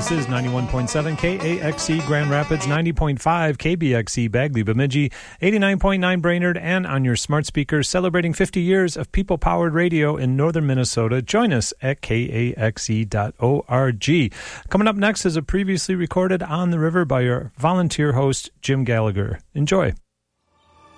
This is 91.7 KAXE Grand Rapids, 90.5 KBXE Bagley Bemidji, 89.9 Brainerd, and on your smart speakers celebrating 50 years of people-powered radio in northern Minnesota. Join us at kaxe.org. Coming up next is a previously recorded On the River by your volunteer host, Jim Gallagher. Enjoy.